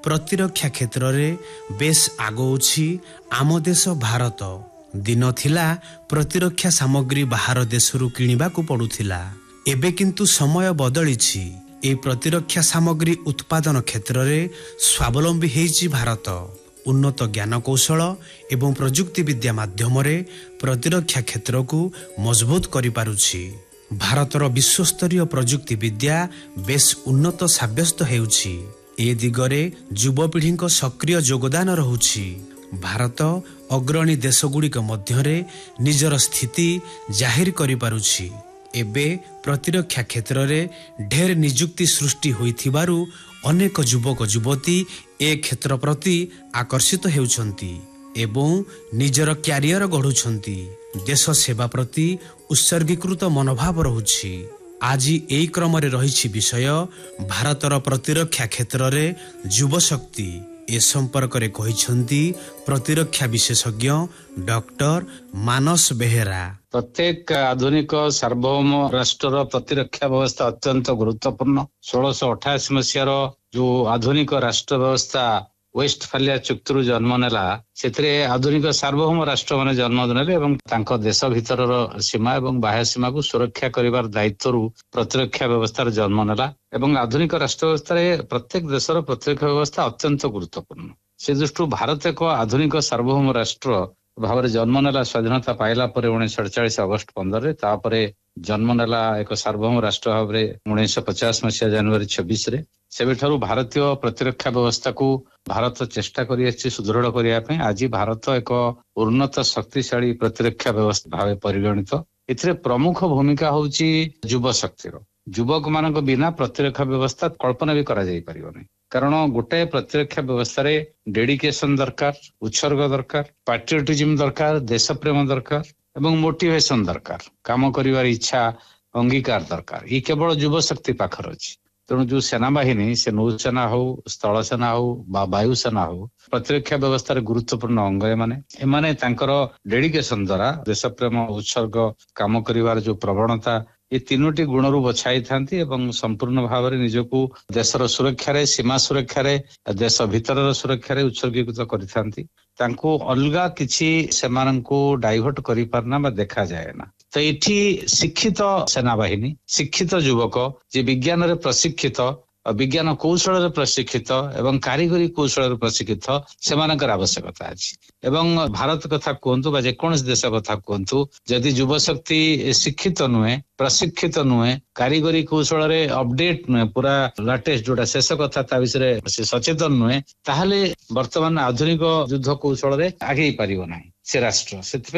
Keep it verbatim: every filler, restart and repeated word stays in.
ପ୍ରତିରକ୍ଷା କ୍ଷେତ୍ରରେ ବେଶ ଆଗଉଛି ଆମ ଦେଶ ଭାରତ। ଦିନ ଥିଲା ପ୍ରତିରକ୍ଷା ସାମଗ୍ରୀ ବାହାର ଦେଶରୁ କିଣିବାକୁ ପଡୁଥିଲା। ଏବେ କିନ୍ତୁ ସମୟ ବଦଳିଛି। ଏହି ପ୍ରତିରକ୍ଷା ସାମଗ୍ରୀ ଉତ୍ପାଦନ କ୍ଷେତ୍ରରେ ସ୍ୱାବଲମ୍ବୀ ହେଇଛି ଭାରତ। ଉନ୍ନତ ଜ୍ଞାନ କୌଶଳ ଏବଂ ପ୍ରଯୁକ୍ତି ବିଦ୍ୟା ମାଧ୍ୟମରେ ପ୍ରତିରକ୍ଷା କ୍ଷେତ୍ରକୁ ମଜବୁତ କରିପାରୁଛି। ଭାରତର ବିଶ୍ୱସ୍ତରୀୟ ପ୍ରଯୁକ୍ତି ବିଦ୍ୟା ବେଶ ଉନ୍ନତ ସାବ୍ୟସ୍ତ ହେଉଛି। ଏ ଦିଗରେ ଯୁବପିଢ଼ିଙ୍କ ସକ୍ରିୟ ଯୋଗଦାନ ରହୁଛି। ଭାରତ ଅଗ୍ରଣୀ ଦେଶଗୁଡ଼ିକ ମଧ୍ୟରେ ନିଜର ସ୍ଥିତି ଜାହିର କରିପାରୁଛି। ଏବେ ପ୍ରତିରକ୍ଷା କ୍ଷେତ୍ରରେ ଢେର ନିଯୁକ୍ତି ସୃଷ୍ଟି ହୋଇଥିବାରୁ ଅନେକ ଯୁବକ ଯୁବତୀ ଏ କ୍ଷେତ୍ର ପ୍ରତି ଆକର୍ଷିତ ହେଉଛନ୍ତି ଏବଂ ନିଜର କ୍ୟାରିୟର ଗଢ଼ୁଛନ୍ତି। ଦେଶ ସେବା ପ୍ରତି ଉତ୍ସର୍ଗୀକୃତ ମନୋଭାବ ରହୁଛି। ଆଜି ଏହି କ୍ରମରେ ରହିଛି ବିଷୟ ଭାରତର ପ୍ରତିରକ୍ଷା କ୍ଷେତ୍ରରେ ଯୁବଶକ୍ତି। ଏ ସମ୍ପର୍କରେ କହିଛନ୍ତି ପ୍ରତିରକ୍ଷା ବିଶେଷଜ୍ଞ ଡକ୍ଟର ମାନସ ବେହେରା। ପ୍ରତ୍ୟେକ ଆଧୁନିକ ସାର୍ବଭୌମ ରାଷ୍ଟ୍ରର ପ୍ରତିରକ୍ଷା ବ୍ୟବସ୍ଥା ଅତ୍ୟନ୍ତ ଗୁରୁତ୍ୱପୂର୍ଣ୍ଣ। ଷୋଳଶହ ଅଠାଅଶୀ ମସିହାର ଯୋଉ ଆଧୁନିକ ରାଷ୍ଟ୍ର ବ୍ୟବସ୍ଥା ୱେଷ୍ଟଫାଲିଆ ଚୁକ୍ତିରୁ ଜନ୍ମ ନେଲା, ସେଥିରେ ଆଧୁନିକ ସାର୍ବଭୌମ ରାଷ୍ଟ୍ରମାନେ ଜନ୍ମ ନେଲେ ଏବଂ ତାଙ୍କ ଦେଶ ଭିତରର ସୀମା ଏବଂ ବାହ୍ୟ ସୀମାକୁ ସୁରକ୍ଷା କରିବାର ଦାୟିତ୍ୱରୁ ପ୍ରତିରକ୍ଷା ବ୍ୟବସ୍ଥାର ଜନ୍ମ ନେଲା ଏବଂ ଆଧୁନିକ ରାଷ୍ଟ୍ର ବ୍ୟବସ୍ଥାରେ ପ୍ରତ୍ୟେକ ଦେଶର ପ୍ରତିରକ୍ଷା ବ୍ୟବସ୍ଥା ଅତ୍ୟନ୍ତ ଗୁରୁତ୍ୱପୂର୍ଣ୍ଣ। ସେ ଦୃଷ୍ଟିରୁ ଭାରତ ଏକ ଆଧୁନିକ ସାର୍ବଭୌମ ରାଷ୍ଟ୍ର ଭାବରେ ଜନ୍ମ ନେଲା ସ୍ୱାଧୀନତା ପାଇଲା ପରେ ଉଣେଇଶହ ଅଡ଼ଚାଳିଶ ଅଗଷ୍ଟ ପନ୍ଦରରେ। ତାପରେ ଜନ୍ମ ନେଲା ଏକ ସାର୍ବଭୌମ ରାଷ୍ଟ୍ର ଭାବରେ ଉଣେଇଶହ ପଚାଶ ମସିହା ଜାନୁଆରୀ ଛବିଶରେ। ସେବେଠାରୁ ଭାରତୀୟ ପ୍ରତିରକ୍ଷା ବ୍ୟବସ୍ଥାକୁ ଭାରତ ଚେଷ୍ଟା କରିଆସିଛି ସୁଦୃଢ କରିବା ପାଇଁ। ଆଜି ଭାରତ ଏକ ଉନ୍ନତ ଶକ୍ତିଶାଳୀ ପ୍ରତିରକ୍ଷା ବ୍ୟବସ୍ଥା ଭାବେ ପରିଗଣିତ। ଏଥିରେ ପ୍ରମୁଖ ଭୂମିକା ହେଉଛି ଯୁବ ଶକ୍ତିର। ଯୁବକ ମାନଙ୍କ ବିନା ପ୍ରତିରକ୍ଷା ବ୍ୟବସ୍ଥା କଳ୍ପନା ବି କରାଯାଇ ପାରିବ ନାହିଁ। କାରଣ ଗୋଟାଏ ପ୍ରତିରକ୍ଷା ବ୍ୟବସ୍ଥାରେ ଡେଡିକେସନ ଦରକାର, ଉତ୍ସର୍ଗ ଦରକାର, ପାଟ୍ରିଅଟିଜିମ ଦରକାର, ଦେଶ ପ୍ରେମ ଦରକାର ଏବଂ ମୋଟିଭେସନ ଦରକାର। କାମ କରିବାର ଇଚ୍ଛା, ଅଙ୍ଗୀକାର ଦରକାର। ଇଏ କେବଳ ଯୁବ ଶକ୍ତି ପାଖରେ ଅଛି। ତେଣୁ ଯୋଉ ସେନାବାହିନୀ, ସେ ନୌସେନା ହଉ, ସ୍ଥଳସେନା ହଉ ବା ବାୟୁସେନା ହଉ, ପ୍ରତିରକ୍ଷା ବ୍ୟବସ୍ଥାରେ ଗୁରୁତ୍ୱପୂର୍ଣ୍ଣ ଅଙ୍ଗ ଏମାନେ। ଏମାନେ ତାଙ୍କର ଡେଡିକେସନ ଦ୍ୱାରା ଦେଶପ୍ରେମ, ଉତ୍ସର୍ଗ, କାମ କରିବାର ଯୋଉ ପ୍ରବଣତା, ଏ ତିନୋଟି ଗୁଣରୁ ବଛାଇଥାନ୍ତି ଏବଂ ସମ୍ପୂର୍ଣ୍ଣ ଭାବରେ ନିଜକୁ ଦେଶର ସୁରକ୍ଷାରେ, ସୀମା ସୁରକ୍ଷାରେ, ଦେଶ ଭିତରର ସୁରକ୍ଷାରେ ଉତ୍ସର୍ଗୀକୃତ କରିଥାନ୍ତି। ତାଙ୍କୁ ଅଲଗା କିଛି ସେମାନଙ୍କୁ ଡାଇଭର୍ଟ କରିପାରେନା ବା ଦେଖାଯାଏ ନା। ତ ଏଠି ଶିକ୍ଷିତ ସେନାବାହିନୀ, ଶିକ୍ଷିତ ଯୁବକ, ଯେ ବିଜ୍ଞାନରେ ପ୍ରଶିକ୍ଷିତ, ବିଜ୍ଞାନ କୌଶଳରେ ପ୍ରଶିକ୍ଷିତ ଏବଂ କାରିଗରୀ କୌଶଳରେ ପ୍ରଶିକ୍ଷିତ, ସେମାନଙ୍କର ଆବଶ୍ୟକତା ଅଛି। ଏବଂ ଭାରତ କଥା କୁହନ୍ତୁ ବା ଯେକୌଣସି ଦେଶ କଥା କୁହନ୍ତୁ, ଯଦି ଯୁବଶକ୍ତି ଶିକ୍ଷିତ ନୁହେଁ, ପ୍ରଶିକ୍ଷିତ ନୁହେଁ, କାରିଗରୀ କୌଶଳରେ ଅପଡେଟ ନୁହେଁ, ପୁରା ଲାଟେଷ୍ଟ ଯୋଉଟା ଶେଷ କଥା ତା ବିଷୟରେ ସେ ସଚେତନ ନୁହେଁ, ତାହେଲେ ବର୍ତ୍ତମାନ ଆଧୁନିକ ଯୁଦ୍ଧ କୌଶଳରେ ଆଗେଇ ପାରିବ ନାହିଁ ସେ ରାଷ୍ଟ୍ର। ସେଥିପାଇଁ